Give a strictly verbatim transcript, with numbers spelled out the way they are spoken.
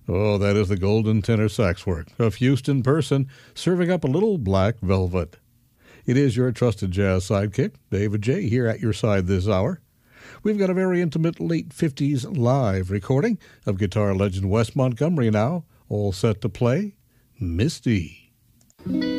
Oh, that is the golden tenor sax work of Houston Person, serving up a little black velvet. It is your trusted jazz sidekick, David J., here at your side this hour. We've got a very intimate late fifties live recording of guitar legend Wes Montgomery now, all set to play Misty.